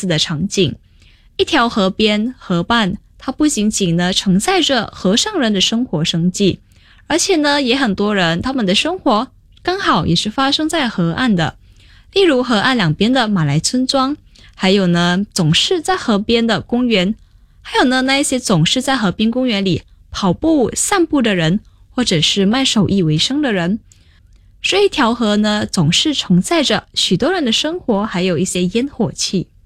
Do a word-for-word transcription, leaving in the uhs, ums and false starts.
似的场景。一条河边，河畔，它不仅仅呢承载着河上人的生活生计，而且呢也很多人他们的生活刚好也是发生在河岸的。例如河岸两边的马来村庄，还有呢总是在河边的公园，还有呢那一些总是在河边公园里跑步散步的人，或者是卖手艺为生的人。这一条河呢总是承载着许多人的生活，还有一些烟火气。